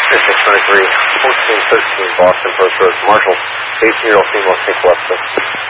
623, 1413 Boston Post Road, Marshall, 18-year-old female, 6 left.